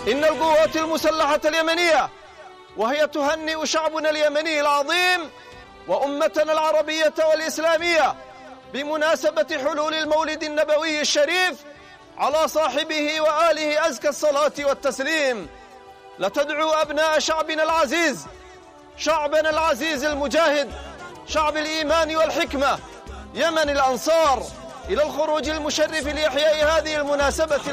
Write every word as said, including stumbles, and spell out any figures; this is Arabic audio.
إن القوات المسلحة اليمنية وهي تهنئ شعبنا اليمني العظيم وأمتنا العربية والإسلامية بمناسبة حلول المولد النبوي الشريف على صاحبه وآله أزكى الصلاة والتسليم، لتدعو أبناء شعبنا العزيز، شعبنا العزيز المجاهد، شعب الإيمان والحكمة، يمن الأنصار، إلى الخروج المشرف لإحياء هذه المناسبة